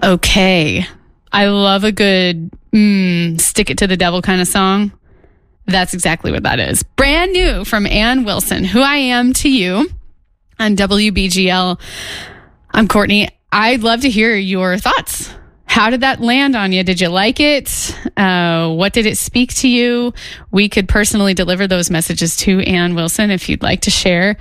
Okay. I love a good stick it to the devil kind of song. That's exactly what that is. Brand new from Ann Wilson, Who I Am to You on WBGL. I'm Courtney. I'd love to hear your thoughts. How did that land on you? Did you like it? What did it speak to you? We could personally deliver those messages to Ann Wilson if you'd like to share.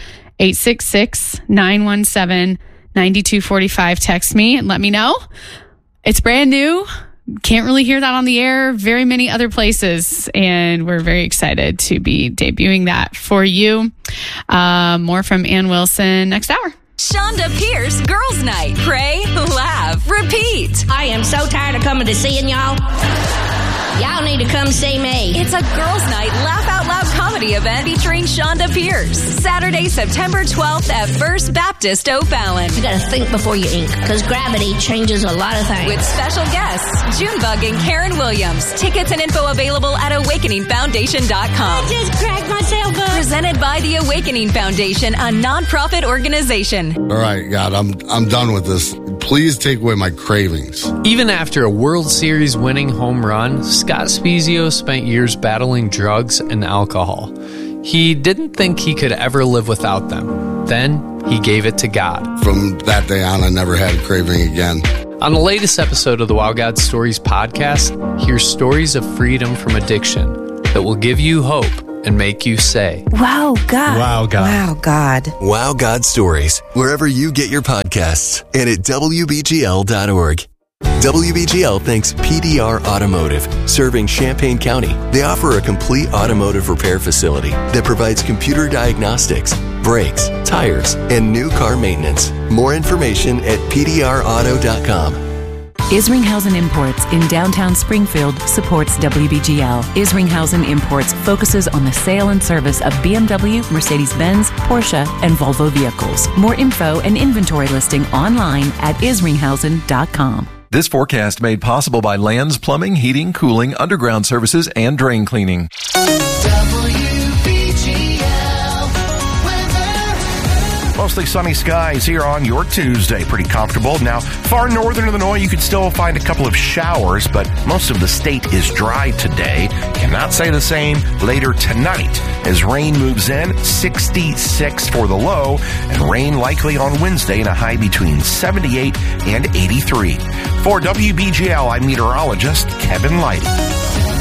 866-917-9245. Text me and let me know. It's brand new. Can't really hear that on the air very many other places, and we're very excited to be debuting that for you. More from Ann Wilson next hour. Shonda Pierce Girls Night. Pray, laugh, repeat. I am so tired of coming to seeing y'all. Y'all need to come see me. It's a Girls Night Laugh Out Loud comedy event featuring Shonda Pierce. Saturday, September 12th at First Baptist O'Fallon. You gotta think before you ink, because gravity changes a lot of things. With special guests, Junebug and Karen Williams. Tickets and info available at awakeningfoundation.com. I just cracked myself up. Presented by the Awakening Foundation, a nonprofit organization. All right, God, I'm done with this. Please take away my cravings. Even after a World Series winning home run, Scott Spezio spent years battling drugs and alcohol. He didn't think he could ever live without them. Then he gave it to God. From that day on, I never had a craving again. On the latest episode of the Wow God Stories podcast, hear stories of freedom from addiction that will give you hope and make you say, Wow, God. Wow, God. Wow, God. Wow God Stories, wherever you get your podcasts and at WBGL.org. WBGL thanks PDR Automotive, serving Champaign County. They offer a complete automotive repair facility that provides computer diagnostics, brakes, tires, and new car maintenance. More information at PDRauto.com. Isringhausen Imports in downtown Springfield supports WBGL. Isringhausen Imports focuses on the sale and service of BMW, Mercedes-Benz, Porsche, and Volvo vehicles. More info and inventory listing online at isringhausen.com. This forecast made possible by Lands Plumbing, Heating, Cooling, Underground Services, and Drain Cleaning. Mostly sunny skies here on your Tuesday. Pretty comfortable. Now, far northern Illinois, you could still find a couple of showers, but most of the state is dry today. Cannot say the same later tonight. As rain moves in, 66 for the low, and rain likely on Wednesday in a high between 78 and 83. For WBGL, I'm meteorologist Kevin Lighty.